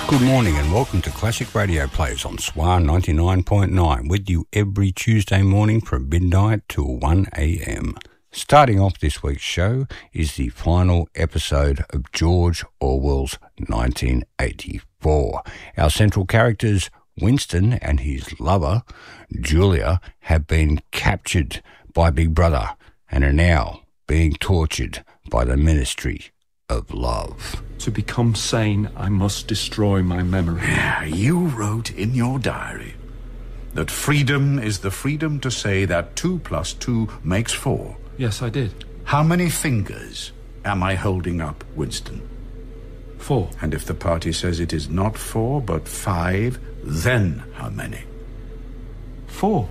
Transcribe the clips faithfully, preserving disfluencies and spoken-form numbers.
Good morning and welcome to Classic Radio Plays on Swan ninety-nine point nine, with you every Tuesday morning from midnight till one a.m. Starting off this week's show is the final episode of George Orwell's nineteen eighty-four. Our central characters, Winston and his lover, Julia, have been captured by Big Brother and are now being tortured by the Ministry of Love. To become sane, I must destroy my memory. You wrote in your diary that freedom is the freedom to say that two plus two makes four. Yes, I did. How many fingers am I holding up, Winston? Four. And if the party says it is not four, but five, then how many? Four.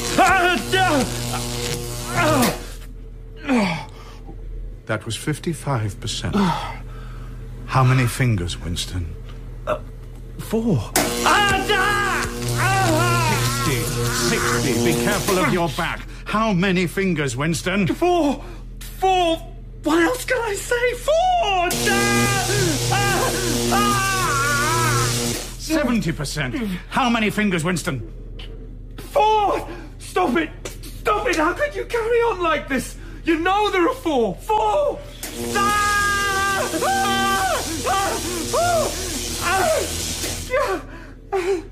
That was fifty-five percent. How many fingers, Winston? Uh, four. Sixty. Sixty. Be careful of your back. How many fingers, Winston? Four. Four. What else can I say? Four. Seventy percent. How many fingers, Winston? Four. Stop it. Stop it. How could you carry on like this? You know there are four. Four! Ah! Ah! Ah! Ah!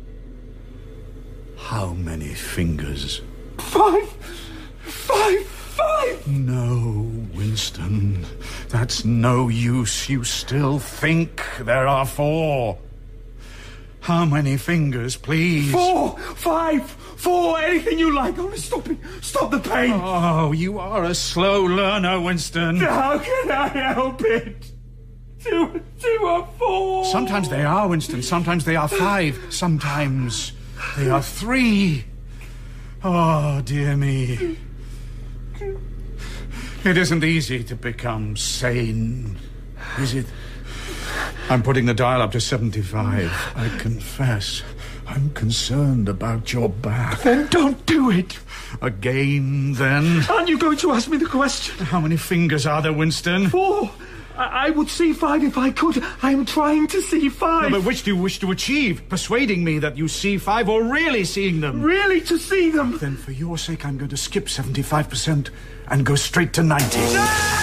How many fingers? Five! Five! Five! No, Winston. That's no use. You still think there are four. How many fingers, please? Four! Five! Four! Anything you like. Only stop it. Stop the pain. Oh, you are a slow learner, Winston. How can I help it? Two, two or four. Sometimes they are, Winston. Sometimes they are five. Sometimes they are three. Oh, dear me. It isn't easy to become sane, is it? I'm putting the dial up to seventy-five. I confess, I'm concerned about your back. Then don't do it. Again, then? Aren't you going to ask me the question? How many fingers are there, Winston? Four. I, I would see five if I could. I'm trying to see five. No, but which do you wish to achieve? Persuading me that you see five or really seeing them? Really to see them? Then for your sake, I'm going to skip seventy-five percent and go straight to ninety. No!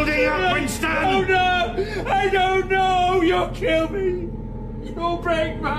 Oh, no! I don't know! You'll kill me! You'll break my